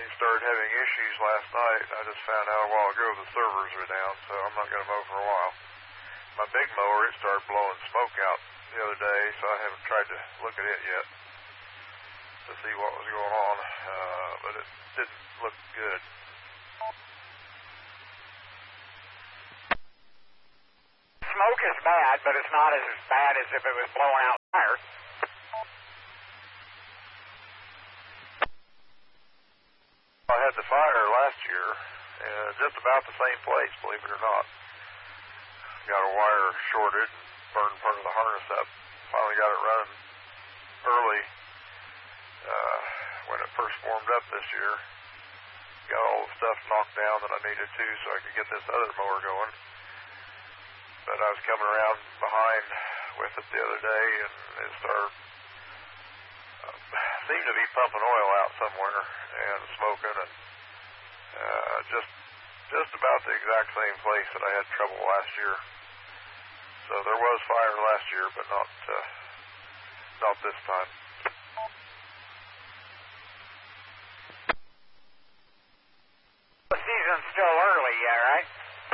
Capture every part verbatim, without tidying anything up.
thing started having issues last night. I just found out a while ago the servers were down, so I'm not going to mow for a while. My big mower, it started blowing smoke out the other day, so I haven't tried to look at it yet to see what was going on, uh, but it didn't look good. Smoke is bad, but it's not as bad as if it was blowing out fire. I had the fire last year, uh, just about the same place, believe it or not. Got a wire shorted, burned part of the harness up. Finally got it running early uh, when it first warmed up this year. Got all the stuff knocked down that I needed to so I could get this other mower going. But I was coming around behind with it the other day, and it started, uh, seemed to be pumping oil out somewhere and smoking, and uh, just just about the exact same place that I had trouble last year. So there was fire last year, but not uh, not this time. The season's still early, yeah, right?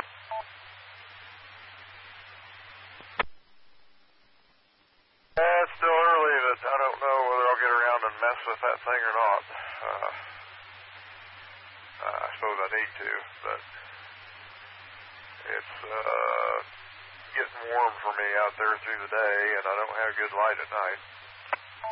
Uh, it's still early, but I don't know whether I'll get around and mess with that thing or not. Uh, I suppose I need to, but it's uh, getting warm for me out there through the day, and I don't have good light at night.